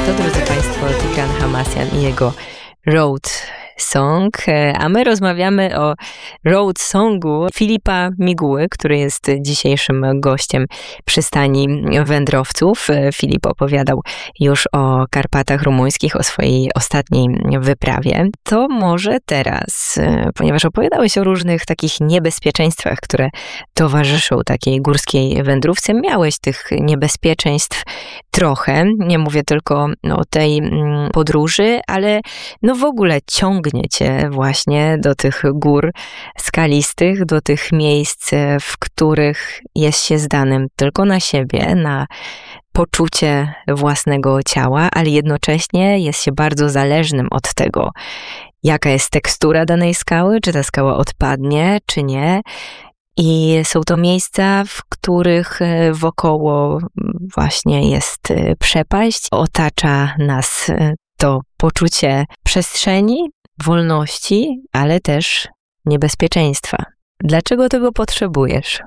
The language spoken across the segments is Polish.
To, drodzy Państwo, Tigran Hamasyan i jego Road Song, a my rozmawiamy o road songu Filipa Miguły, który jest dzisiejszym gościem przystani wędrowców. Filip opowiadał już o Karpatach Rumuńskich, o swojej ostatniej wyprawie. To może teraz, ponieważ opowiadałeś o różnych takich niebezpieczeństwach, które towarzyszą takiej górskiej wędrówce, miałeś tych niebezpieczeństw trochę. Nie mówię tylko o tej podróży, ale w ogóle ciągnie cię właśnie do tych gór skalistych, do tych miejsc, w których jest się zdanym tylko na siebie, na poczucie własnego ciała, ale jednocześnie jest się bardzo zależnym od tego, jaka jest tekstura danej skały, czy ta skała odpadnie, czy nie. I są to miejsca, w których wokoło właśnie jest przepaść, otacza nas to poczucie przestrzeni, wolności, ale też niebezpieczeństwa. Dlaczego tego potrzebujesz?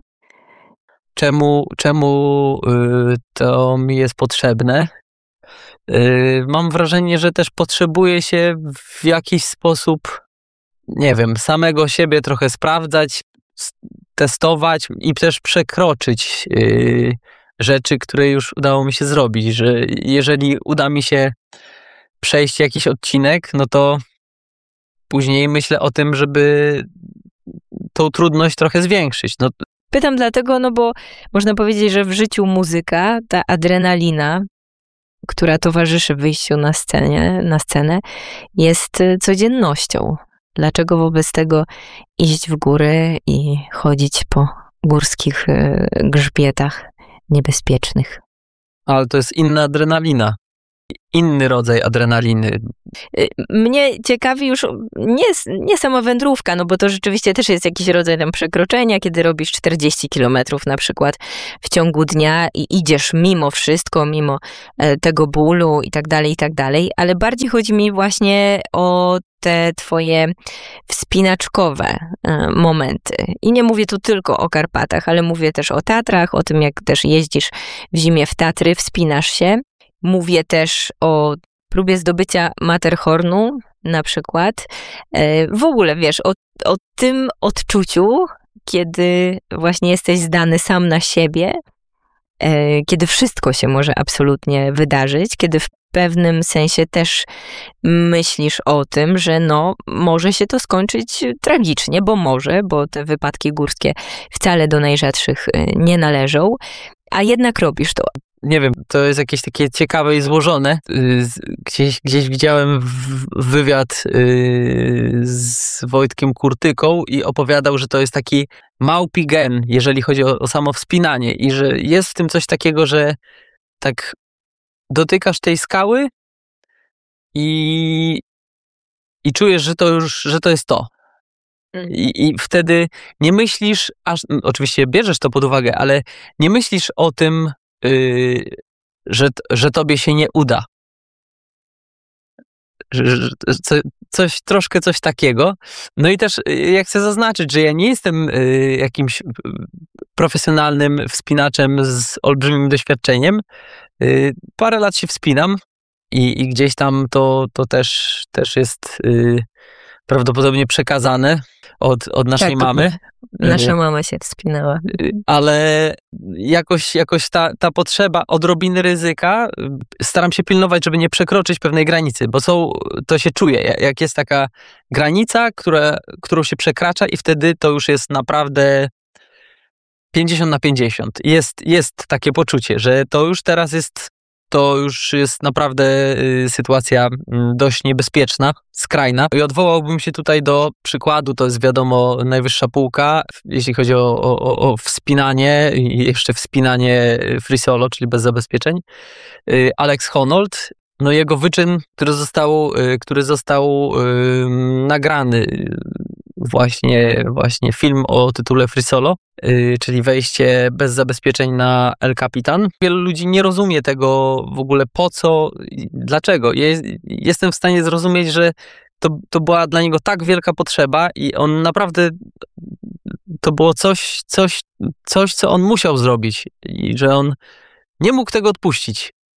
Czemu to mi jest potrzebne? Mam wrażenie, że też potrzebuję się w jakiś sposób, nie wiem, samego siebie trochę sprawdzać, testować i też przekroczyć rzeczy, które już udało mi się zrobić, że jeżeli uda mi się przejść jakiś odcinek, no to później myślę o tym, żeby tą trudność trochę zwiększyć. Pytam dlatego, bo można powiedzieć, że w życiu muzyka, ta adrenalina, która towarzyszy wyjściu na scenę, jest codziennością. Dlaczego wobec tego iść w góry i chodzić po górskich grzbietach niebezpiecznych? Ale to jest inna adrenalina. Inny rodzaj adrenaliny. Mnie ciekawi już nie sama wędrówka, bo to rzeczywiście też jest jakiś rodzaj tam przekroczenia, kiedy robisz 40 kilometrów na przykład w ciągu dnia i idziesz mimo wszystko, mimo tego bólu i tak dalej, ale bardziej chodzi mi właśnie o te twoje wspinaczkowe momenty. I nie mówię tu tylko o Karpatach, ale mówię też o Tatrach, o tym, jak też jeździsz w zimie w Tatry, wspinasz się. Mówię też o próbie zdobycia Matterhornu na przykład. W ogóle, wiesz, o tym odczuciu, kiedy właśnie jesteś zdany sam na siebie, kiedy wszystko się może absolutnie wydarzyć, kiedy w pewnym sensie też myślisz o tym, że może się to skończyć tragicznie, bo te wypadki górskie wcale do najrzadszych nie należą, a jednak robisz to. Nie wiem, to jest jakieś takie ciekawe i złożone. Gdzieś widziałem wywiad z Wojtkiem Kurtyką i opowiadał, że to jest taki małpi gen, jeżeli chodzi o samo wspinanie i że jest w tym coś takiego, że tak dotykasz tej skały i czujesz, że to jest to. I wtedy nie myślisz, oczywiście bierzesz to pod uwagę, ale nie myślisz o tym, że tobie się nie uda. Troszkę coś takiego. No i też ja chcę zaznaczyć, że ja nie jestem jakimś profesjonalnym wspinaczem z olbrzymim doświadczeniem. Parę lat się wspinam i gdzieś tam to też jest prawdopodobnie przekazane od naszej mamy. Nasza mama się wspinała. Ale jakoś ta potrzeba odrobiny ryzyka, staram się pilnować, żeby nie przekroczyć pewnej granicy, bo to się czuje, jak jest taka granica, którą się przekracza i wtedy to już jest naprawdę 50/50. Jest takie poczucie, że to już jest naprawdę sytuacja dość niebezpieczna, skrajna. I odwołałbym się tutaj do przykładu, to jest wiadomo najwyższa półka, jeśli chodzi o wspinanie i jeszcze wspinanie free solo, czyli bez zabezpieczeń. Alex Honnold, jego wyczyn, który został nagrany, właśnie film o tytule free solo, czyli wejście bez zabezpieczeń na El Capitan. Wielu ludzi nie rozumie tego w ogóle po co, dlaczego. Jestem w stanie zrozumieć, że to była dla niego tak wielka potrzeba i on naprawdę, to było coś, co on musiał zrobić i że on nie mógł tego odpuścić.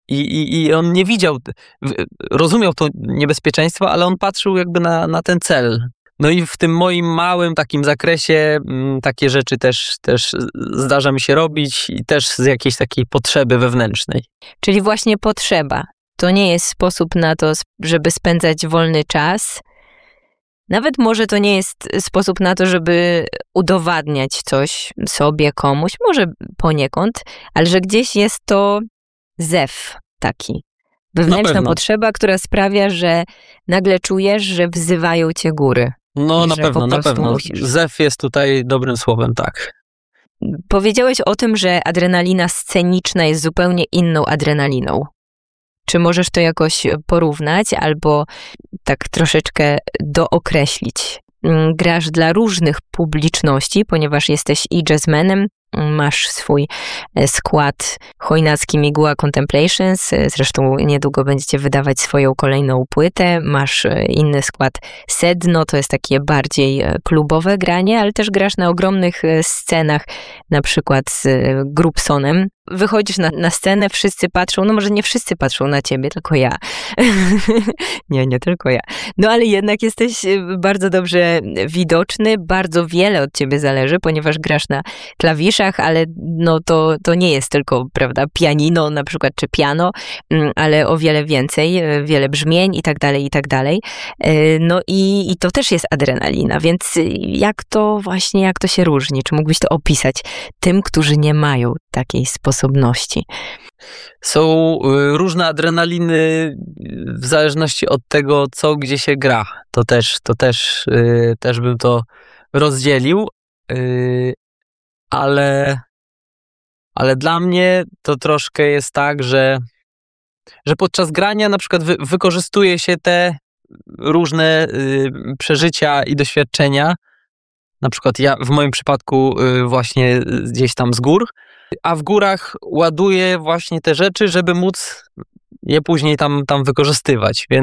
I on nie widział, rozumiał to niebezpieczeństwo, ale on patrzył jakby na ten cel. No i w tym moim małym takim zakresie takie rzeczy też zdarza mi się robić i też z jakiejś takiej potrzeby wewnętrznej. Czyli właśnie potrzeba. To nie jest sposób na to, żeby spędzać wolny czas. Nawet może to nie jest sposób na to, żeby udowadniać coś sobie, komuś, może poniekąd, ale że gdzieś jest to zew taki. Wewnętrzna potrzeba, która sprawia, że nagle czujesz, że wzywają cię góry. No na pewno. Musisz. Zew jest tutaj dobrym słowem, tak. Powiedziałeś o tym, że adrenalina sceniczna jest zupełnie inną adrenaliną. Czy możesz to jakoś porównać albo tak troszeczkę dookreślić? Grasz dla różnych publiczności, ponieważ jesteś i jazzmenem, masz swój skład Chojnacki Miguła Contemplations, zresztą niedługo będziecie wydawać swoją kolejną płytę, masz inny skład Sedno, to jest takie bardziej klubowe granie, ale też grasz na ogromnych scenach, na przykład z Grupsonem. Wychodzisz na scenę, wszyscy patrzą, no może nie wszyscy patrzą na ciebie, tylko ja. nie tylko ja. No ale jednak jesteś bardzo dobrze widoczny, bardzo wiele od ciebie zależy, ponieważ grasz na klawiszach, ale no to nie jest tylko, prawda, pianino na przykład, czy piano, ale o wiele więcej, wiele brzmień i tak dalej. No i to też jest adrenalina, więc jak to się różni? Czy mógłbyś to opisać tym, którzy nie mają takiej sposobności? Są różne adrenaliny w zależności od tego, co gdzie się gra. To też bym to rozdzielił, ale dla mnie to troszkę jest tak, że podczas grania na przykład wykorzystuje się te różne przeżycia i doświadczenia, na przykład ja w moim przypadku właśnie gdzieś tam z gór, a w górach ładuję właśnie te rzeczy, żeby móc je później tam wykorzystywać.